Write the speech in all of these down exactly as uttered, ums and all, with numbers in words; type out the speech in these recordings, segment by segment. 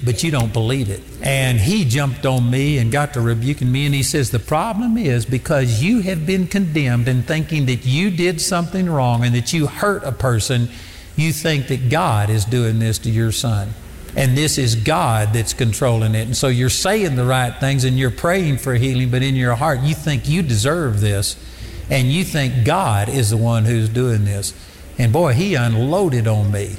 it, but you don't believe it. And he jumped on me and got to rebuking me, and he says, the problem is because you have been condemned and thinking that you did something wrong and that you hurt a person, you think that God is doing this to your son. And this is God that's controlling it. And so you're saying the right things and you're praying for healing, but in your heart you think you deserve this and you think God is the one who's doing this. And boy, he unloaded on me.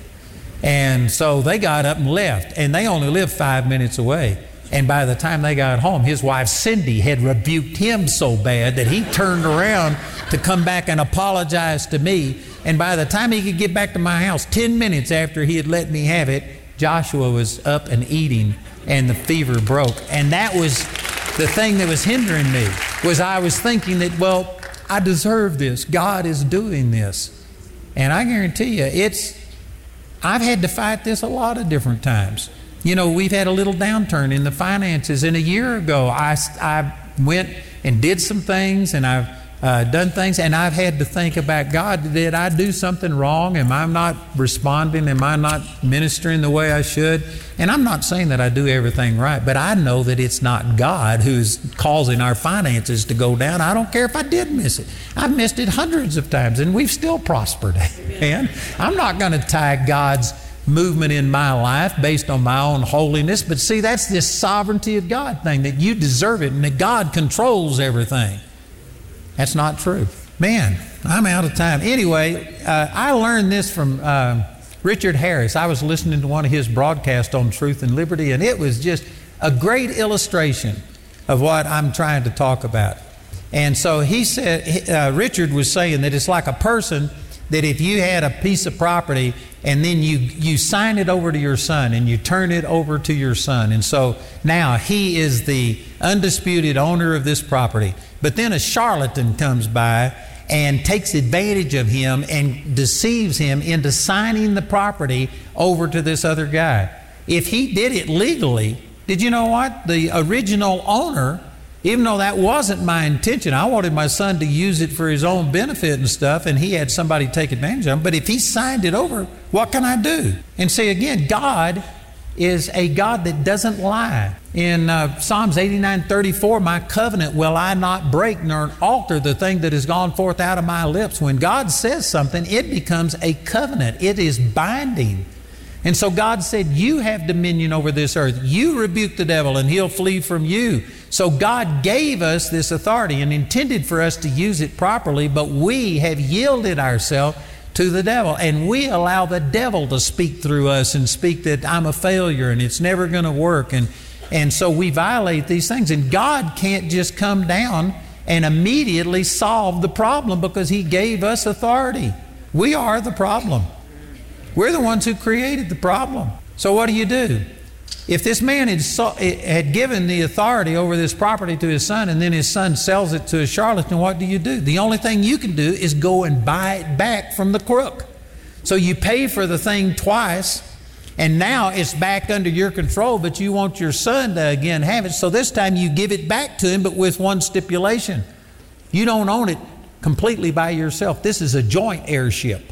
And so they got up and left, and they only lived five minutes away. And by the time they got home, his wife Cindy had rebuked him so bad that he turned around to come back and apologize to me. And by the time he could get back to my house, ten minutes after he had let me have it, Joshua was up and eating, and the fever broke. And that was the thing that was hindering me, was I was thinking that, well, I deserve this. God is doing this. And I guarantee you, it's, I've had to fight this a lot of different times. You know, we've had a little downturn in the finances. And a year ago, I, I went and did some things, and I've uh, done things, and I've had to think about, God, did I do something wrong? Am I not responding? Am I not ministering the way I should? And I'm not saying that I do everything right, but I know that it's not God who's causing our finances to go down. I don't care if I did miss it. I've missed it hundreds of times, and we've still prospered. And I'm not going to tie God's movement in my life based on my own holiness. But see, that's this sovereignty of God thing, that you deserve it and that God controls everything. That's not true. Man, I'm out of time. Anyway, uh, I learned this from uh, Richard Harris. I was listening to one of his broadcasts on Truth and Liberty, and it was just a great illustration of what I'm trying to talk about. And so he said, uh, Richard was saying that it's like a person that if you had a piece of property and then you, you sign it over to your son and you turn it over to your son. And so now he is the undisputed owner of this property. But then a charlatan comes by and takes advantage of him and deceives him into signing the property over to this other guy. If he did it legally, did you know what? The original owner, even though that wasn't my intention, I wanted my son to use it for his own benefit and stuff, and he had somebody take advantage of him. But if he signed it over, what can I do? And see, again, God is a God that doesn't lie. In uh, Psalms eighty-nine thirty-four, my covenant will I not break nor alter the thing that has gone forth out of my lips. When God says something, it becomes a covenant. It is binding. And so God said, you have dominion over this earth. You rebuke the devil and he'll flee from you. So God gave us this authority and intended for us to use it properly, but we have yielded ourselves to the devil, and we allow the devil to speak through us and speak that I'm a failure and it's never going to work. And, and so we violate these things, and God can't just come down and immediately solve the problem because he gave us authority. We are the problem. We're the ones who created the problem. So what do you do? If this man had, so, had given the authority over this property to his son, and then his son sells it to a charlatan, what do you do? The only thing you can do is go and buy it back from the crook. So you pay for the thing twice, and now it's back under your control, but you want your son to again have it. So this time you give it back to him, but with one stipulation. You don't own it completely by yourself. This is a joint heirship.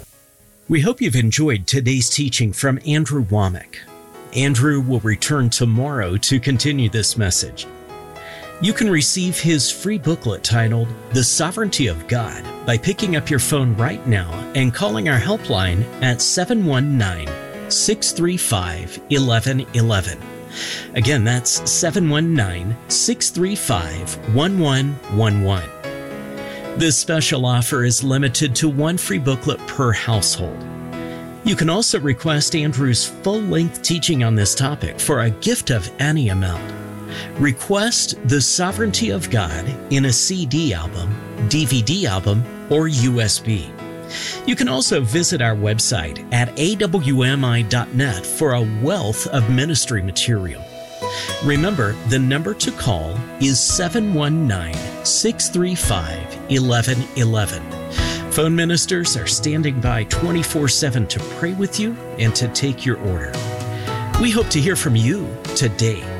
We hope you've enjoyed today's teaching from Andrew Wommack. Andrew will return tomorrow to continue this message. You can receive his free booklet titled The Sovereignty of God by picking up your phone right now and calling our helpline at seven one nine, six three five, one one one one. Again, that's seven one nine, six three five, one one one one. This special offer is limited to one free booklet per household. You can also request Andrew's full-length teaching on this topic for a gift of any amount. Request The Sovereignty of God in a C D album, D V D album, or U S B. You can also visit our website at A W M I dot net for a wealth of ministry material. Remember, the number to call is seven one nine, six three five, one one one one. Phone ministers are standing by twenty-four seven to pray with you and to take your order. We hope to hear from you today.